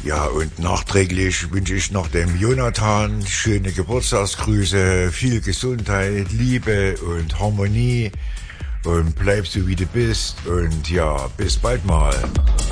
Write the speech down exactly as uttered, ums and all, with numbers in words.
Ja, und nachträglich wünsche ich noch dem Jonathan schöne Geburtstagsgrüße, viel Gesundheit, Liebe und Harmonie und bleib so wie du bist und ja, bis bald mal.